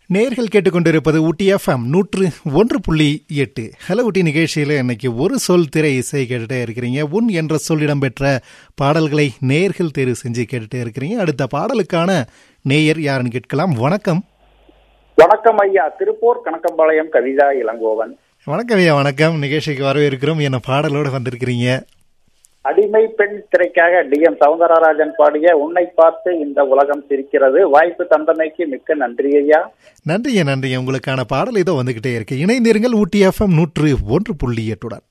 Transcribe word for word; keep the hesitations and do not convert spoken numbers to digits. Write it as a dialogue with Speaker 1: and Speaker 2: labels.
Speaker 1: நேர்கள் கேட்டுக்கொண்டிருப்பது ஊட்டி எஃப்எம் நூற்று ஒன்று புள்ளி எட்டு. ஹலோ ஊட்டி நிகழ்ச்சியில் இன்னைக்கு ஒரு சொல் திரை இசை கேட்டுட்டே இருக்கிறீங்க. உன் என்ற சொல் இடம்பெற்ற பாடல்களை நேர்கள் தேர்வு செஞ்சு கேட்டுட்டே இருக்கிறீங்க. அடுத்த பாடலுக்கான நேயர் யாருன்னு கேட்கலாம். வணக்கம்.
Speaker 2: வணக்கம் ஐயா, திருப்பூர் கணக்கம்பாளையம் கவிதா இளங்கோவன்.
Speaker 1: வணக்கம் ஐயா, வணக்கம். நிகழ்ச்சிக்கு வரவேற்கிறோம். என்ன பாடலோட வந்திருக்கிறீங்க?
Speaker 2: அடிமை பெண் திரைக்காக டி எம் சௌந்தரராஜன் பாடிய உன்னை பார்த்து இந்த உலகம் சிரிக்கிறது. வாய்ப்பு தந்தமைக்கு மிக்க நன்றி ஐயா.
Speaker 1: நன்றிய நன்றிய உங்களுக்கான பாடல் இதோ வந்துகிட்டே இருக்கு. இணைந்திருங்கள் ஊட்டி எஃப்எம் நூற்று ஒன்று புள்ளி எட்டுடன்.